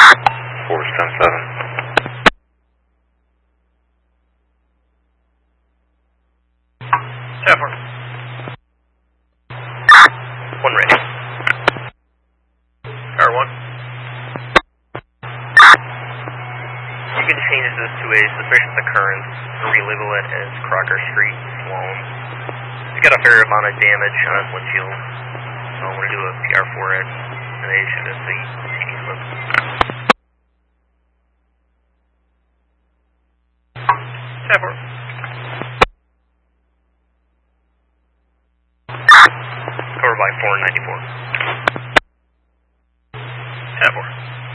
Force 10-7. Tower. 1 ready. Tower 1. You can change this to a suspicious occurrence or relabel it as Crocker Street, Sloan. It's got a fair amount of damage on its windshield, so I'm going to do a PR for it, and they issue it the CD slip. Tower. Covered by 494. Tower.